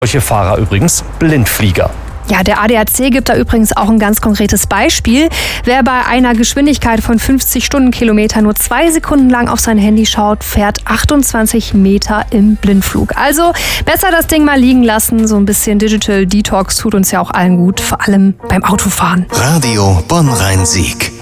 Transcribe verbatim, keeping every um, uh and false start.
Solche Fahrer übrigens Blindflieger. Ja, der A D A C gibt da übrigens auch ein ganz konkretes Beispiel. Wer bei einer Geschwindigkeit von fünfzig Stundenkilometer nur zwei Sekunden lang auf sein Handy schaut, fährt achtundzwanzig Meter im Blindflug. Also besser das Ding mal liegen lassen. So ein bisschen Digital Detox tut uns ja auch allen gut, vor allem beim Autofahren. Radio Bonn-Rhein-Sieg.